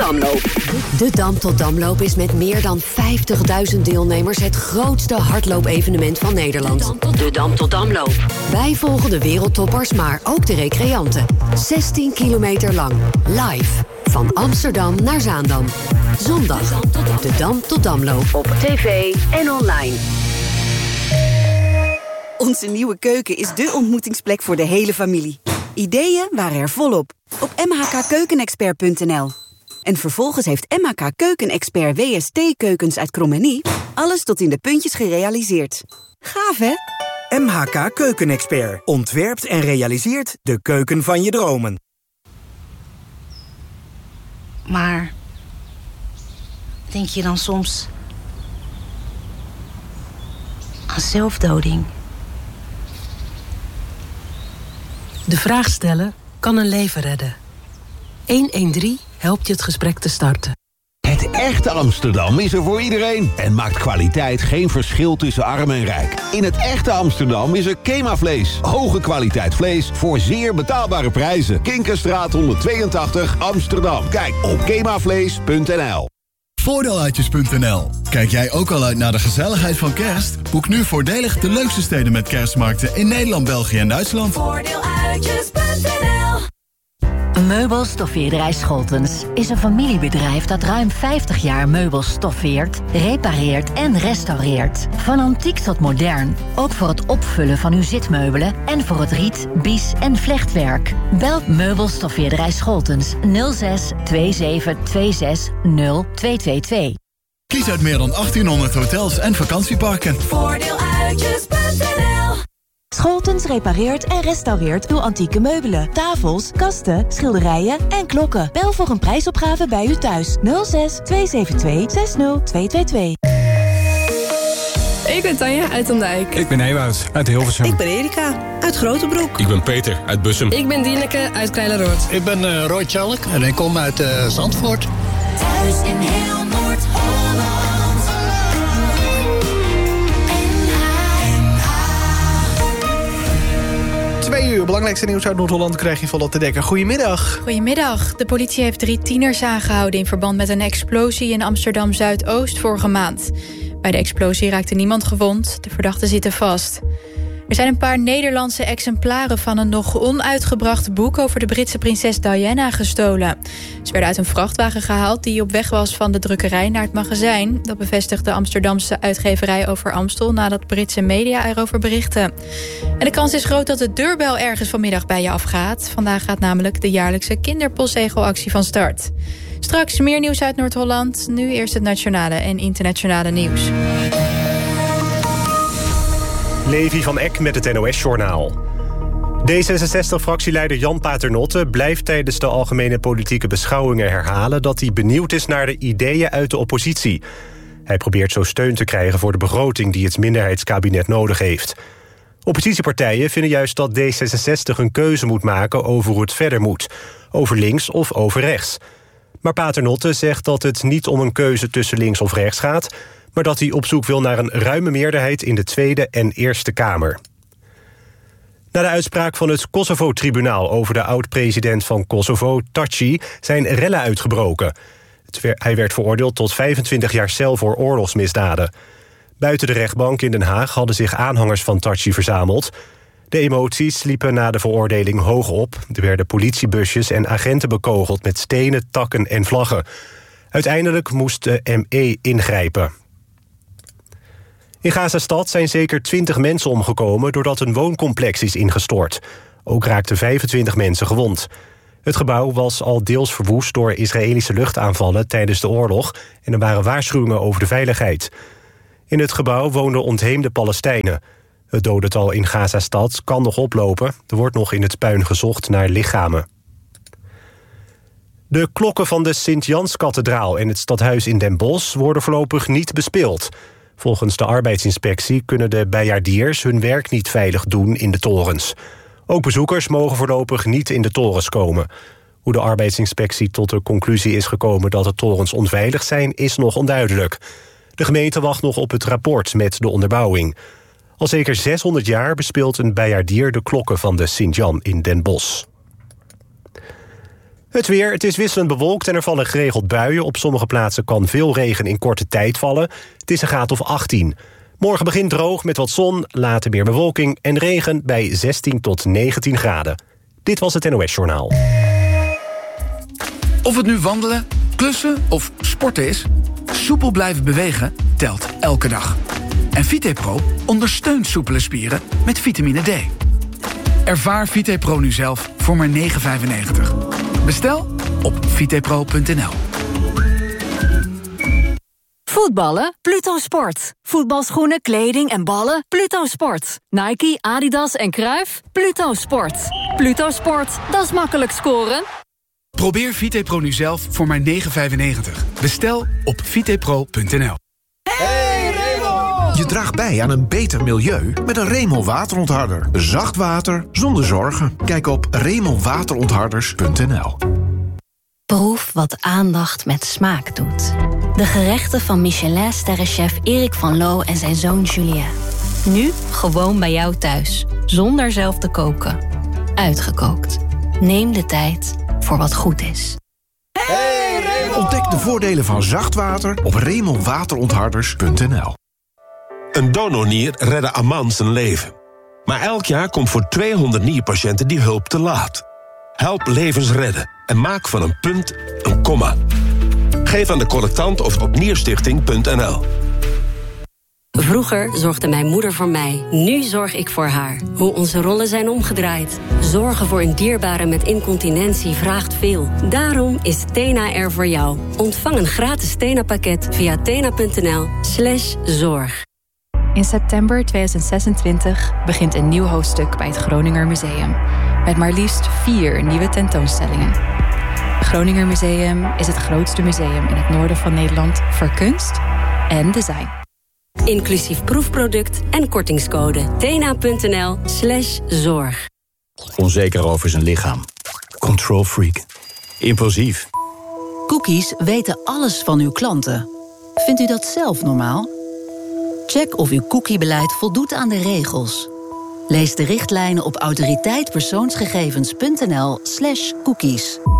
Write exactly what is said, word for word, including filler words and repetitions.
Damloop. De Dam tot Damloop is met meer dan vijftigduizend deelnemers het grootste hardloopevenement van Nederland. De Dam tot Damloop. Wij volgen de wereldtoppers, maar ook de recreanten. zestien kilometer lang. Live. Van Amsterdam naar Zaandam. Zondag. De Dam tot Damloop. Op tv en online. Onze nieuwe keuken is dé ontmoetingsplek voor de hele familie. Ideeën waren er volop. Op m h k keukenexpert punt n l. En vervolgens heeft M H K Keukenexpert W S T-keukens uit Krommenie alles tot in de puntjes gerealiseerd. Gaaf, hè? M H K Keukenexpert ontwerpt en realiseert de keuken van je dromen. Maar denk je dan soms aan zelfdoding? De vraag stellen kan een leven redden. honderddertien helpt je het gesprek te starten. Het echte Amsterdam is er voor iedereen en maakt kwaliteit geen verschil tussen arm en rijk. In het echte Amsterdam is er Kema-vlees. Hoge kwaliteit vlees voor zeer betaalbare prijzen. Kinkerstraat honderdtweeëntachtig, Amsterdam. Kijk op kemavlees punt n l. Voordeeluitjes punt n l. Kijk jij ook al uit naar de gezelligheid van kerst? Boek nu voordelig de leukste steden met kerstmarkten in Nederland, België en Duitsland. Voordeeluitjes punt n l. Meubelstoffeerderij Scholtens is een familiebedrijf dat ruim vijftig jaar meubels stoffeert, repareert en restaureert. Van antiek tot modern, ook voor het opvullen van uw zitmeubelen en voor het riet, bies en vlechtwerk. Bel Meubelstoffeerderij Scholtens nul zes twee zeven twee zes nul twee twee twee. Kies uit meer dan achttienhonderd hotels en vakantieparken. Voordeeluitjes punt n l. Scholtens repareert en restaureert uw antieke meubelen, tafels, kasten, schilderijen en klokken. Bel voor een prijsopgave bij u thuis. nul zes twee zeven twee zes nul twee twee twee. Ik ben Tanja uit Ondijk. Ik ben Ewout uit Hilversum. Ik ben Erika uit Grotebroek. Ik ben Peter uit Bussum. Ik ben Dieneke uit Kleileroord. Ik ben uh, Roy Tjallik en ik kom uit uh, Zandvoort. Thuis in heel Noord-Holland. Twee uur, belangrijkste nieuws uit Noord-Holland krijg je volop te dekken. Goedemiddag. Goedemiddag. De politie heeft drie tieners aangehouden in verband met een explosie in Amsterdam-Zuidoost vorige maand. Bij de explosie raakte niemand gewond. De verdachten zitten vast. Er zijn een paar Nederlandse exemplaren van een nog onuitgebracht boek over de Britse prinses Diana gestolen. Ze werden uit een vrachtwagen gehaald die op weg was van de drukkerij naar het magazijn. Dat bevestigt de Amsterdamse uitgeverij Over Amstel nadat Britse media erover berichten. En de kans is groot dat de deurbel ergens vanmiddag bij je afgaat. Vandaag gaat namelijk de jaarlijkse kinderpostzegelactie van start. Straks meer nieuws uit Noord-Holland. Nu eerst het nationale en internationale nieuws. Levi van Eck met het N O S-journaal. D zesenzestig-fractieleider Jan Paternotte blijft tijdens de algemene politieke beschouwingen herhalen dat hij benieuwd is naar de ideeën uit de oppositie. Hij probeert zo steun te krijgen voor de begroting die het minderheidskabinet nodig heeft. Oppositiepartijen vinden juist dat D zesenzestig een keuze moet maken over hoe het verder moet. Over links of over rechts. Maar Paternotte zegt dat het niet om een keuze tussen links of rechts gaat, maar dat hij op zoek wil naar een ruime meerderheid in de Tweede en Eerste Kamer. Na de uitspraak van het Kosovo-tribunaal over de oud-president van Kosovo, Thaçi, zijn rellen uitgebroken. Hij werd veroordeeld tot vijfentwintig jaar cel voor oorlogsmisdaden. Buiten de rechtbank in Den Haag hadden zich aanhangers van Thaçi verzameld. De emoties liepen na de veroordeling hoog op. Er werden politiebusjes en agenten bekogeld met stenen, takken en vlaggen. Uiteindelijk moest de M E ingrijpen. In Gazastad zijn zeker twintig mensen omgekomen doordat een wooncomplex is ingestort. Ook raakten vijfentwintig mensen gewond. Het gebouw was al deels verwoest door Israëlische luchtaanvallen tijdens de oorlog en er waren waarschuwingen over de veiligheid. In het gebouw woonden ontheemde Palestijnen. Het dodental in Gazastad kan nog oplopen. Er wordt nog in het puin gezocht naar lichamen. De klokken van de Sint-Janskathedraal en het stadhuis in Den Bosch worden voorlopig niet bespeeld. Volgens de arbeidsinspectie kunnen de bijaardiers hun werk niet veilig doen in de torens. Ook bezoekers mogen voorlopig niet in de torens komen. Hoe de arbeidsinspectie tot de conclusie is gekomen dat de torens onveilig zijn, is nog onduidelijk. De gemeente wacht nog op het rapport met de onderbouwing. Al zeker zeshonderd jaar bespeelt een bijaardier de klokken van de Sint-Jan in Den Bosch. Het weer, het is wisselend bewolkt en er vallen geregeld buien. Op sommige plaatsen kan veel regen in korte tijd vallen. Het is een graad of achttien. Morgen begint droog met wat zon, later meer bewolking en regen bij zestien tot negentien graden. Dit was het N O S Journaal. Of het nu wandelen, klussen of sporten is, soepel blijven bewegen telt elke dag. En VitePro ondersteunt soepele spieren met vitamine D. Ervaar VitePro nu zelf voor maar negen vijfennegentig. Bestel op vitepro punt n l. Voetballen? Pluto Sport. Voetbalschoenen, kleding en ballen? Pluto Sport. Nike, Adidas en Cruijff? Pluto Sport. Pluto Sport, dat is makkelijk scoren. Probeer VitePro nu zelf voor maar negen vijfennegentig. Bestel op vitepro punt n l. Je draagt bij aan een beter milieu met een Remel waterontharder. Zacht water zonder zorgen. Kijk op remel waterontharders punt n l. Proef wat aandacht met smaak doet. De gerechten van Michelin-sterrenchef Erik van Loo en zijn zoon Julien. Nu gewoon bij jou thuis, zonder zelf te koken. Uitgekookt. Neem de tijd voor wat goed is. Ontdek de voordelen van zacht water op remel waterontharders punt n l. Een donornier redde Aman zijn leven. Maar elk jaar komt voor tweehonderd nierpatiënten die hulp te laat. Help levens redden en maak van een punt een komma. Geef aan de collectant of op nierstichting punt n l. Vroeger zorgde mijn moeder voor mij. Nu zorg ik voor haar. Hoe onze rollen zijn omgedraaid. Zorgen voor een dierbare met incontinentie vraagt veel. Daarom is Tena er voor jou. Ontvang een gratis Tena-pakket via tena punt n l slash zorg. In september tweeduizend zesentwintig begint een nieuw hoofdstuk bij het Groninger Museum. Met maar liefst vier nieuwe tentoonstellingen. Het Groninger Museum is het grootste museum in het noorden van Nederland voor kunst en design. Inclusief proefproduct en kortingscode. tena punt n l slash zorg. Onzeker over zijn lichaam. Control freak. Impulsief. Cookies weten alles van uw klanten. Vindt u dat zelf normaal? Check of uw cookiebeleid voldoet aan de regels. Lees de richtlijnen op autoriteitpersoonsgegevens punt n l slash cookies.